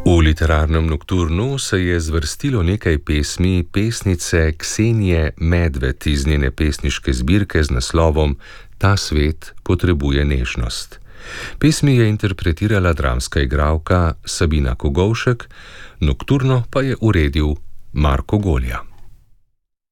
V literarnem Nokturnu se je zvrstilo nekaj pesmi pesnice Ksenije Medved iz njene pesniške zbirke z naslovom Ta svet potrebuje nežnost. Pesmi je interpretirala dramska igralka Sabina Kogovšek, Nokturno pa je uredil Marko Golja.